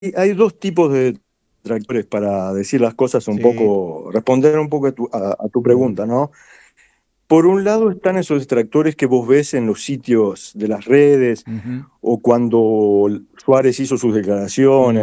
hay dos tipos de detractores, para decir las cosas un Sí. poco, responder un poco a tu Mm, pregunta, ¿no? Por un lado están esos detractores que vos ves en los sitios de las redes ujú, o cuando Suárez hizo sus declaraciones. mm.